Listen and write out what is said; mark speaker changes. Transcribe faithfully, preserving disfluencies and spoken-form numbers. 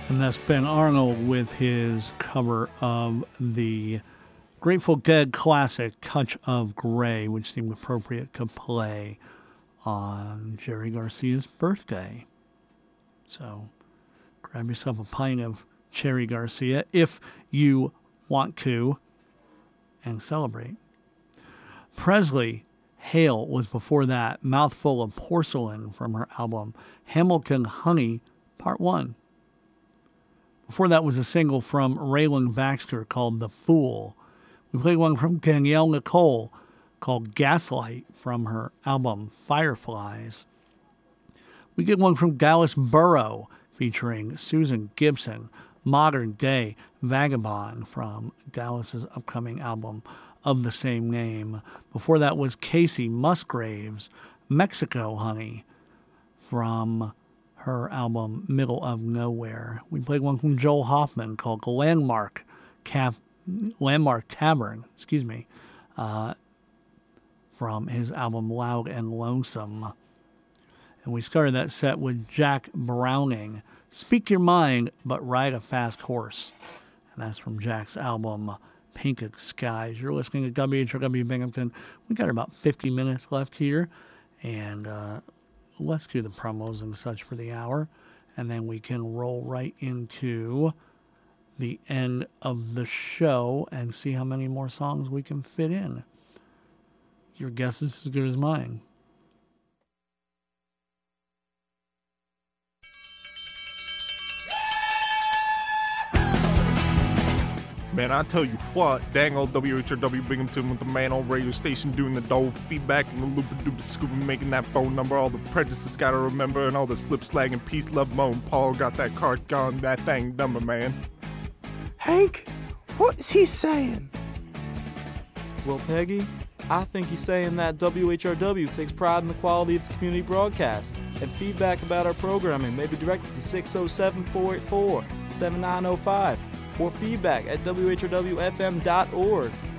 Speaker 1: And that's Ben Arnold with his cover of the Grateful Dead classic Touch of Grey, which seemed appropriate to play on Jerry Garcia's birthday. So grab yourself a pint of Cherry Garcia if you want to and celebrate. Presley Hale was before that, Mouthful of Porcelain from her album Hamilton Honey Part one. Before that was a single from Raylan Baxter called The Fool. We played one from Danielle Nicole called Gaslight from her album Fireflies. We get one from Dallas Burrow featuring Susan Gibson, Modern Day Vagabond from Dallas's upcoming album of the same name. Before that was Casey Musgraves, Mexico Honey from her album Middle of Nowhere. We played one from Joel Hoffman called Landmark Cap, Landmark Tavern, excuse me, uh, from his album Loud and Lonesome. And we started that set with Jack Browning, Speak Your Mind, but Ride a Fast Horse. And that's from Jack's album Painted Skies. You're listening to W H R W Binghamton. We got about fifty minutes left here, and uh, let's do the promos and such for the hour, and then we can roll right into the end of the show and see how many more songs we can fit in. Your guess is as good as mine.
Speaker 2: Man, I tell you what, dang old W H R W Binghamton with the man on radio station doing the dull feedback and the loop-a-doop scoop and making that phone number, all the prejudices gotta remember, and all the slip, slag, and peace, love, moan. Paul got that card gone, that thing number, man.
Speaker 3: Hank, what is he saying?
Speaker 4: Well, Peggy, I think he's saying that W H R W takes pride in the quality of the community broadcast, and feedback about our programming may be directed to six oh seven, four eight four, seven nine oh five, or feedback at W H R W F M dot org.